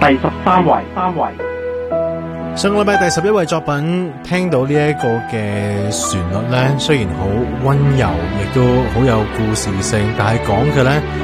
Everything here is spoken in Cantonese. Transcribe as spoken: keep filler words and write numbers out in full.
第十三位，三位。 上個禮拜第十一位作品，聽到呢一個嘅旋律咧，雖然好溫柔，亦都好有故事性，但係講嘅咧